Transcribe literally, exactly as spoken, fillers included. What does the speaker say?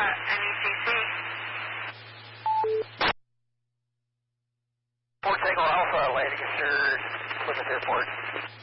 Alpha, N E C C. Port Tango Alpha, landing at your Plymouth Airport.